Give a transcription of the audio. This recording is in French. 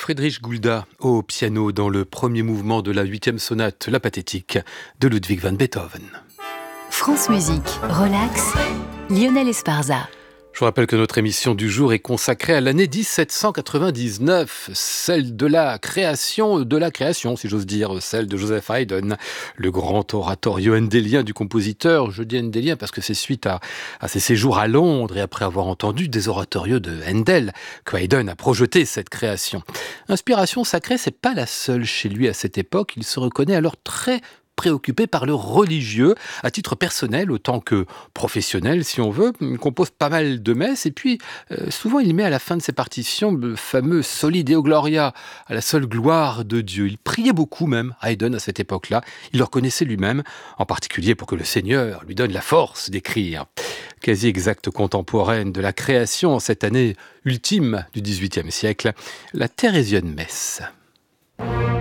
Friedrich Gulda au piano dans le premier mouvement de la 8e sonate, la pathétique, de Ludwig van Beethoven. France Musique, relax, Lionel Esparza. Je vous rappelle que notre émission du jour est consacrée à l'année 1799, celle de la création, si j'ose dire, celle de Joseph Haydn, le grand oratorio handélien du compositeur. Je dis handélien parce que c'est suite à ses séjours à Londres et après avoir entendu des oratorios de Handel que Haydn a projeté cette création. Inspiration sacrée, c'est pas la seule chez lui à cette époque. Il se reconnaît alors très préoccupé par le religieux, à titre personnel autant que professionnel si on veut. Il compose pas mal de messes et puis souvent il met à la fin de ses partitions le fameux Soli Deo Gloria, à la seule gloire de Dieu. Il priait beaucoup même, Haydn, à cette époque-là. Il le reconnaissait lui-même, en particulier pour que le Seigneur lui donne la force d'écrire. Quasi exacte contemporaine de la création en cette année ultime du XVIIIe siècle, la Thérésienne messe.